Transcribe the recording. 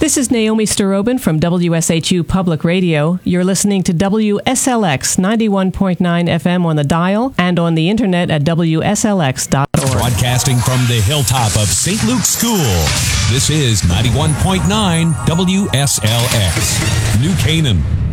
This is Naomi Starobin from WSHU Public Radio. You're listening to WSLX 91.9 FM on the dial and on the internet at WSLX.org. Broadcasting from the hilltop of St. Luke's School, this is 91.9 WSLX, New Canaan.